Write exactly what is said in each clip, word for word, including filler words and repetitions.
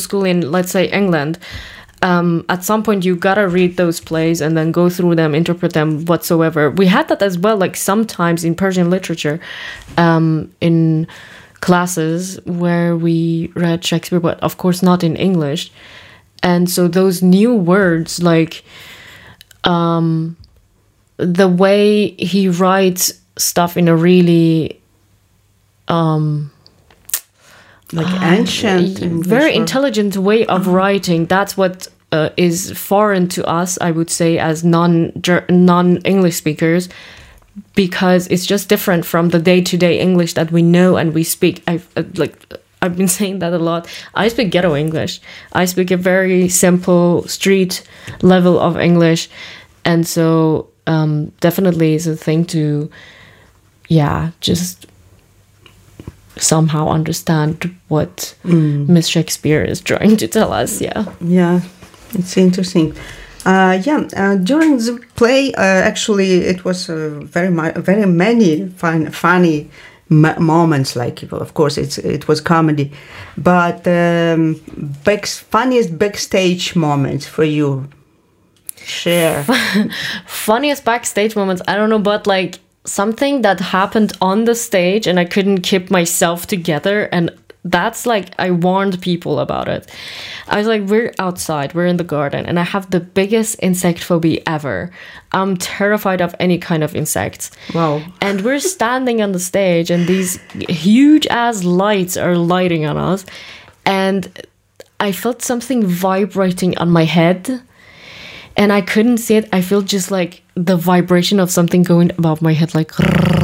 school in, let's say, England, um, at some point you gotta read those plays and then go through them, interpret them whatsoever. We had that as well, like sometimes in Persian literature, um, in classes where we read Shakespeare, but of course not in English. And so those new words, like um, the way he writes stuff in a really um, like ancient, uh, very or... intelligent way of writing. That's what uh, is foreign to us, I would say, as non non English speakers, because it's just different from the day to day English that we know and we speak. I uh, like. I've been saying that a lot. I speak ghetto English. I speak a very simple street level of English. And so um, definitely it's a thing to, yeah, just somehow understand what mm. Miss Shakespeare is trying to tell us. Yeah. Yeah, it's interesting. Uh, yeah, uh, during the play, uh, actually, it was uh, very, very many fun, funny M- moments, like, of course it's it was comedy, but um, back, funniest backstage moments for you, share. Funniest backstage moments, I don't know, but like something that happened on the stage and I couldn't keep myself together, and that's like, I warned people about it. I was like, we're outside, we're in the garden, and I have the biggest insect phobia ever. I'm terrified of any kind of insects. Wow. And we're standing on the stage, and these huge ass lights are lighting on us, and I felt something vibrating on my head, and I couldn't see it. I felt just like the vibration of something going above my head, like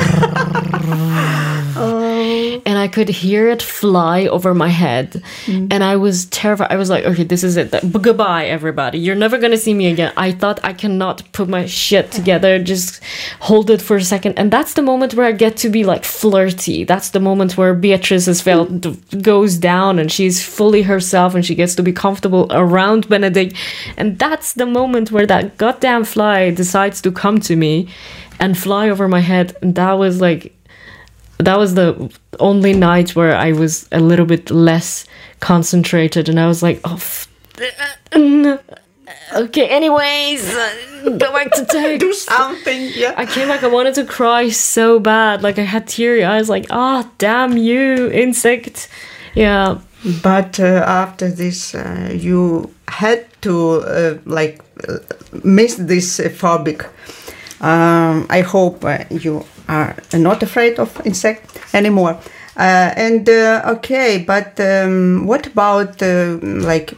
and I could hear it fly over my head. Mm. And I was terrified. I was like, okay, this is it. But goodbye, everybody. You're never going to see me again. I thought, I cannot put my shit together. Just hold it for a second. And that's the moment where I get to be like flirty. That's the moment where Beatrice's felt goes down and she's fully herself and she gets to be comfortable around Benedict. And that's the moment where that goddamn fly decides to come to me and fly over my head. And that was like, that was the only night where I was a little bit less concentrated, and I was like, oh, f- okay, anyways, go back to text. Do something, yeah. I came back, I wanted to cry so bad, like I had teary eyes, like, ah, oh, damn you, insect. Yeah. But uh, after this, uh, you had to, uh, like, uh, miss this uh, phobic. Um, I hope uh, you are not afraid of insects anymore. Uh, and uh, okay, but um, what about uh, like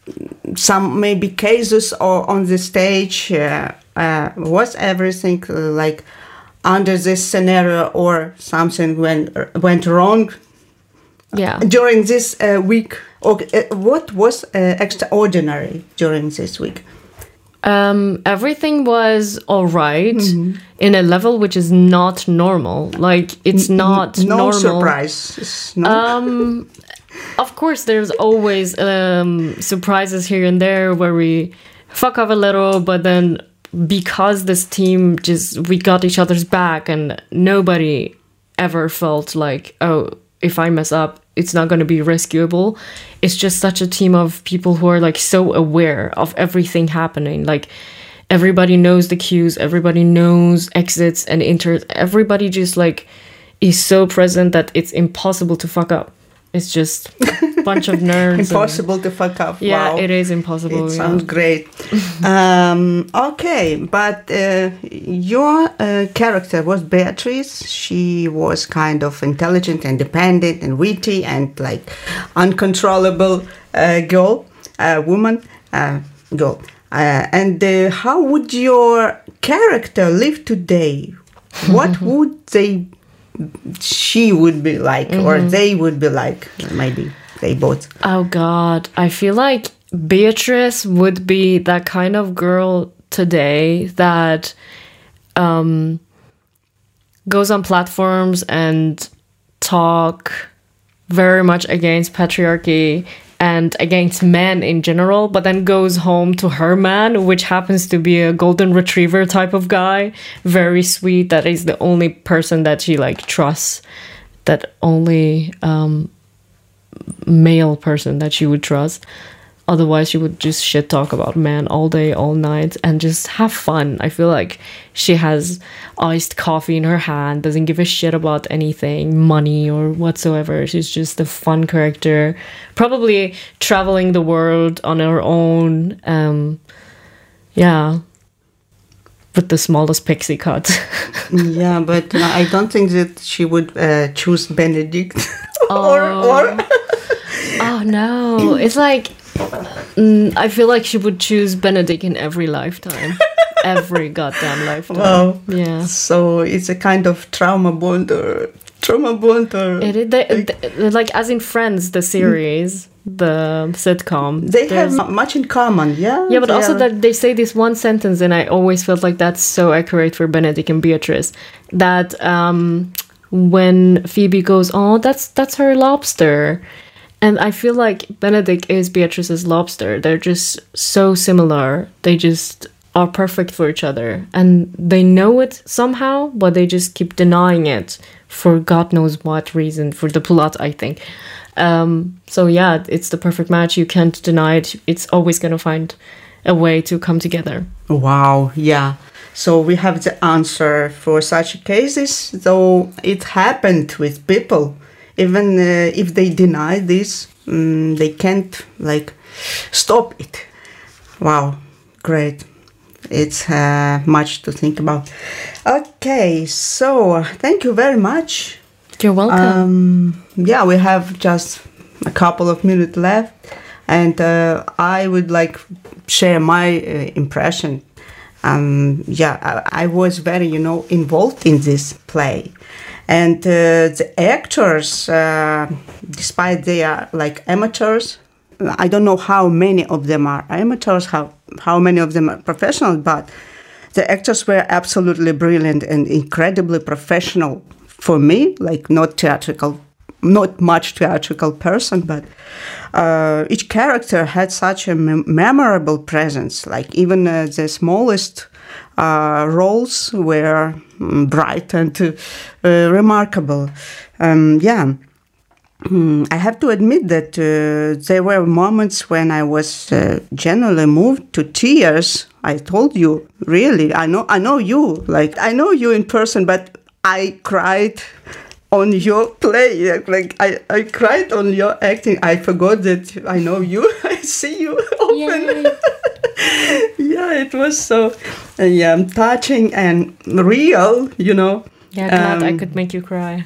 some maybe cases or on the stage? Uh, uh, was everything uh, like under this scenario, or something went went wrong? Yeah. During this uh, week, or uh, what was uh, extraordinary during this week? Um, everything was all right mm-hmm. in a level which is not normal. Like, it's not no normal. Surprise. No Um, of course, there's always um, surprises here and there where we fuck up a little, but then because this team just, we got each other's back and nobody ever felt like, oh, if I mess up, it's not going to be rescuable. It's just such a team of people who are like so aware of everything happening. Like, everybody knows the cues, everybody knows exits and enters. Everybody just like is so present that it's impossible to fuck up. It's just a bunch of nerds. Impossible and, to fuck up. Yeah, wow. It is impossible. It yeah. sounds great. um, okay, but uh, your uh, character was Beatrice. She was kind of intelligent, independent, and witty, and like uncontrollable uh, girl, uh, woman, uh, girl. Uh, and uh, how would your character live today? What would they? She would be like, mm-hmm. or they would be like, maybe they both. Oh God, I feel like Beatrice would be that kind of girl today that um, goes on platforms and talk very much against patriarchy and against men in general, but then goes home to her man, which happens to be a golden retriever type of guy, very sweet, that is the only person that she like trusts, that only um male person that she would trust. Otherwise, she would just shit talk about men all day, all night, and just have fun. I feel like she has iced coffee in her hand, doesn't give a shit about anything, money or whatsoever. She's just a fun character, probably traveling the world on her own. Um, yeah, with the smallest pixie cut. Yeah, but uh, I don't think that she would uh, choose Benedict. or, Oh. or Oh no, it's like mm, I feel like she would choose Benedict in every lifetime, every goddamn lifetime. Wow. Yeah, So it's a kind of trauma bond or trauma bond or it is. They, they, like as in Friends, the series, the sitcom. they there's- have much in common, yeah. Yeah, but They also are- that they say this one sentence, and I always felt like that's so accurate for Benedict and Beatrice. That um, when Phoebe goes, "Oh, that's that's her lobster," and I feel like Benedict is Beatrice's lobster. They're just so similar. They just are perfect for each other, and they know it somehow, but they just keep denying it for God knows what reason, for the plot, I think. Um, so yeah, it's the perfect match. You can't deny it. It's always going to find a way to come together. Wow, yeah. So we have the answer for such cases, though it happened with people. Even uh, if they deny this, um, they can't like stop it. Wow, great. It's uh, much to think about. Okay, so thank you very much. You're welcome. Um, yeah, we have just a couple of minutes left, and uh, I would like share my uh, impression. Um, yeah, I, I was very, you know, involved in this play, and uh, the actors, uh, despite they are like amateurs, I don't know how many of them are amateurs, how how many of them are professional, but the actors were absolutely brilliant and incredibly professional. For me, like not theatrical, not much theatrical person, but uh, each character had such a mem- memorable presence. Like even uh, the smallest uh, roles were mm, bright and uh, uh, remarkable. Um, yeah. Mm, I have to admit that uh, there were moments when I was uh, genuinely moved to tears. I told you, really, I know, I know you, like I know you in person, but I cried on your play. Like I, I cried on your acting. I forgot that I know you. I see you often. Yeah, it was so uh, yeah, touching and real, you know. yeah, glad I um, could make you cry.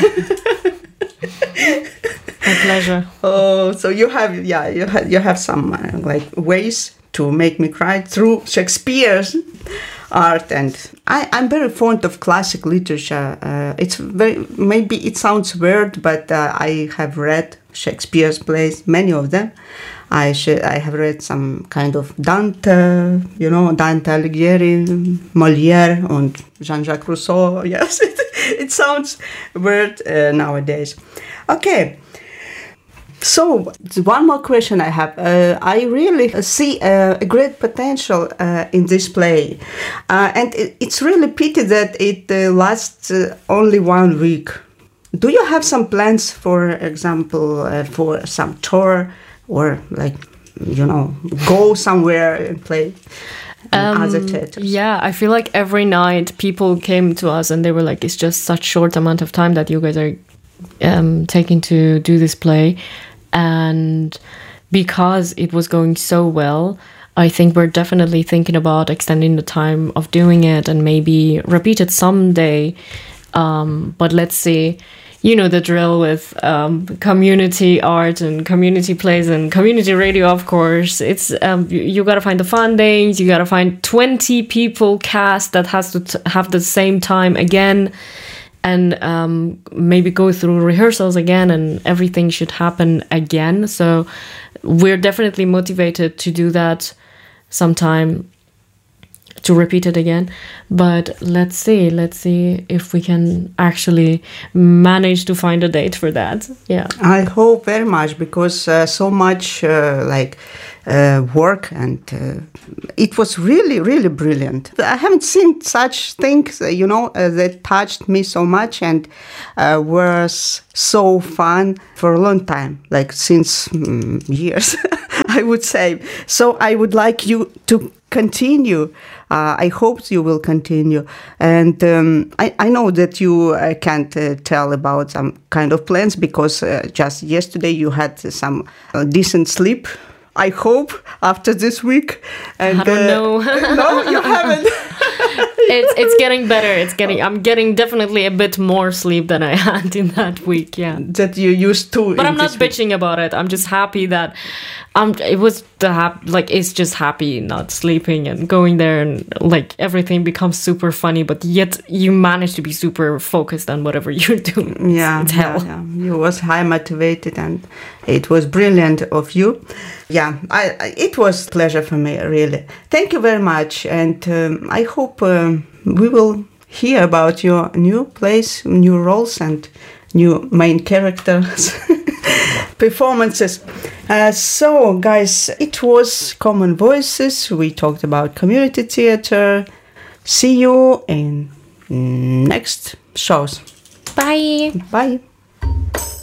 My pleasure. Oh, so you have yeah, you have you have some uh, like ways to make me cry through Shakespeare's art, and I I'm very fond of classic literature. Uh, it's very maybe it sounds weird, but uh, I have read Shakespeare's plays, many of them. I should I have read some kind of Dante, you know, Dante Alighieri, Molière, and Jean-Jacques Rousseau. Yes, it, it sounds weird uh, nowadays. Okay. So, one more question I have. Uh, I really see uh, a great potential uh, in this play. Uh, and it, it's really pity that it uh, lasts uh, only one week. Do you have some plans, for example, uh, for some tour or like, you know, go somewhere and play in Um, other theaters? Yeah, I feel like every night people came to us and they were like, it's just such short amount of time that you guys are um, taking to do this play. And because it was going so well, I think we're definitely thinking about extending the time of doing it and maybe repeat it someday. Um, but let's see, you know, the drill with um, community art and community plays and community radio, of course. It's um, you, you got to find the fundings. You got to find twenty people cast that has to t- have the same time again. And um, maybe go through rehearsals again, and everything should happen again. So we're definitely motivated to do that sometime to repeat it again. But let's see, let's see if we can actually manage to find a date for that. Yeah, I hope very much, because uh, so much uh, like uh, work, and uh, it was really, really brilliant. I haven't seen such things, uh, you know, uh, that touched me so much and uh, was so fun for a long time, like since um, years, I would say. So I would like you to continue. Uh, I hope you will continue. And um, I, I know that you uh, can't uh, tell about some kind of plans, because uh, just yesterday you had some uh, decent sleep, I hope, after this week. And, I don't uh, know. No, you haven't. it's it's getting better. It's getting. I'm getting definitely a bit more sleep than I had in that week. Yeah, that you used to. But I'm not bitching week. about it. I'm just happy that I'm. It was the hap- like it's just happy not sleeping and going there, and like everything becomes super funny. But yet you manage to be super focused on whatever you're doing. Yeah, it's hell. Yeah, yeah. You was high motivated, and it was brilliant of you. Yeah, I, I it was a pleasure for me, really. Thank you very much, and um, I hope um, we will hear about your new place, new roles, and new main characters performances. Uh, so, guys, it was Common Voices. We talked about community theater. See you in next shows. Bye. Bye.